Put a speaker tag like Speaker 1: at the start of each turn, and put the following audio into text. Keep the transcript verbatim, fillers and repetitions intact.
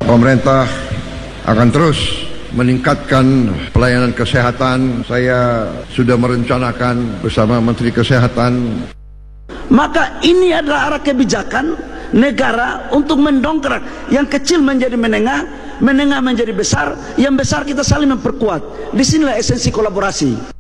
Speaker 1: Pemerintah akan terus meningkatkan pelayanan kesehatan. Saya sudah merencanakan bersama Menteri Kesehatan.
Speaker 2: Maka ini adalah arah kebijakan negara untuk mendongkrak yang kecil menjadi menengah, menengah menjadi besar, yang besar kita saling memperkuat. Disinilah esensi kolaborasi.